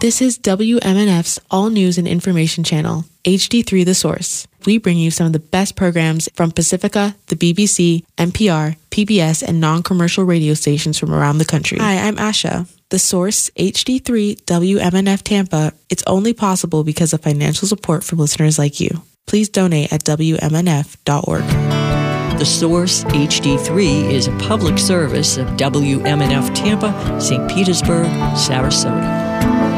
This is WMNF's All News and Information channel, HD3 The Source. We bring you some of the best programs from Pacifica, the BBC, NPR, PBS, and non-commercial radio stations from around the country. Hi, I'm Asha. The Source, HD3, WMNF Tampa, it's only possible because of financial support from listeners like you. Please donate at WMNF.org. The Source HD3 is a public service of WMNF Tampa, St. Petersburg, Sarasota.